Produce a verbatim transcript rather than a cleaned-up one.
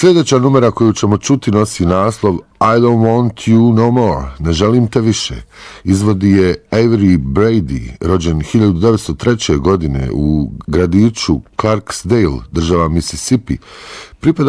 Sljedeća numera koju ćemo čuti nosi naslov I don't want you no more, ne želim te više. Izvodi je Avery Brady, rođen hiljadu devetsto treće. godine u gradiću Clarksdale, država Mississippi. Pripada